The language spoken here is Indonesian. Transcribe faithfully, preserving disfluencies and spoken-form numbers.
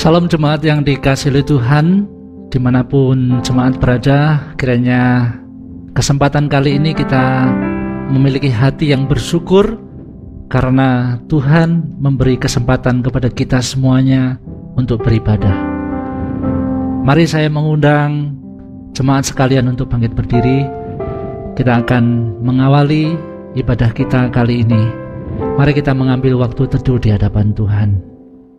Salam jemaat yang dikasihi oleh Tuhan, dimanapun jemaat berada. Kiranya kesempatan kali ini kita memiliki hati yang bersyukur karena Tuhan memberi kesempatan kepada kita semuanya untuk beribadah. Mari saya mengundang jemaat sekalian untuk bangkit berdiri. Kita akan mengawali ibadah kita kali ini. Mari kita mengambil waktu teduh di hadapan Tuhan.